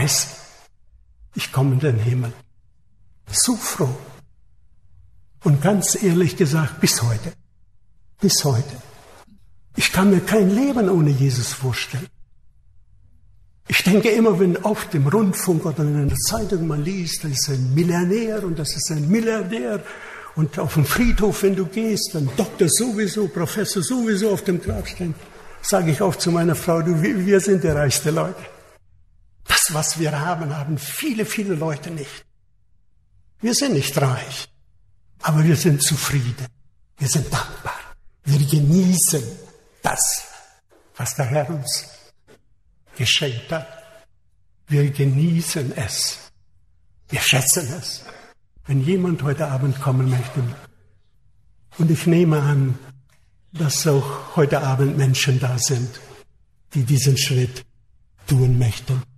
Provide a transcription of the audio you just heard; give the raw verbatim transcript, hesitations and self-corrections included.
wissen, ich komme in den Himmel. So froh. Und ganz ehrlich gesagt, bis heute. Bis heute. Ich kann mir kein Leben ohne Jesus vorstellen. Ich denke immer, wenn auf dem Rundfunk oder in der Zeitung man liest, das ist ein Millionär und das ist ein Milliardär. Und auf dem Friedhof, wenn du gehst, dann Doktor sowieso, Professor sowieso auf dem Grabstein, sage ich oft zu meiner Frau, du, wir sind die reichsten Leute. Das, was wir haben, haben viele, viele Leute nicht. Wir sind nicht reich, aber wir sind zufrieden. Wir sind dankbar. Wir genießen das, was der Herr uns geschenkt hat. Wir genießen es. Wir schätzen es. Wenn jemand heute Abend kommen möchte, und ich nehme an, dass auch heute Abend Menschen da sind, die diesen Schritt tun möchten.